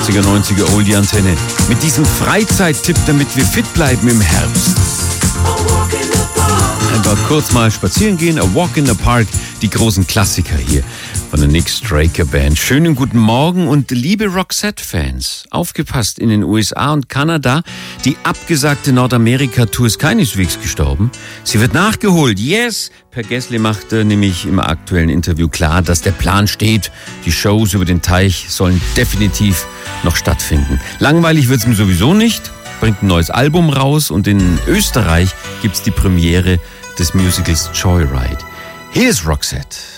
80er, 90er Oldie-Antenne. Mit diesem Freizeittipp, damit wir fit bleiben im Herbst. Einfach kurz mal spazieren gehen, A Walk in the Park, die großen Klassiker hier von der Nick Straker Band. Schönen guten Morgen und liebe Roxette-Fans, aufgepasst, in den USA und Kanada, die abgesagte Nordamerika-Tour ist keineswegs gestorben. Sie wird nachgeholt, yes! Per Gessle machte nämlich im aktuellen Interview klar, dass der Plan steht. Die Shows über den Teich sollen definitiv noch stattfinden. Langweilig wird's mir sowieso nicht, bringt ein neues Album raus und in Österreich gibt's die Premiere des Musicals Joyride. Hier ist Roxette.